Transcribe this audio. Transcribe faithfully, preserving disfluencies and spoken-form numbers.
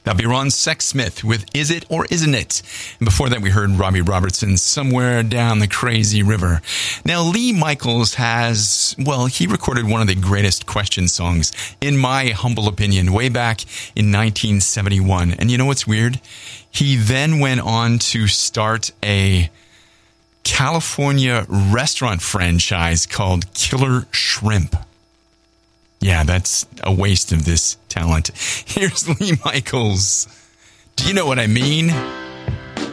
That'll be Ron Sexsmith with Is It or Isn't It? And before that, we heard Robbie Robertson's Somewhere Down the Crazy River. Now, Lee Michaels has, well, he recorded one of the greatest Question songs, in my humble opinion, way back in nineteen seventy-one. And you know what's weird? He then went on to start a California restaurant franchise called Killer Shrimp. Yeah, that's a waste of this talent. Here's Lee Michaels. Do you know what I mean?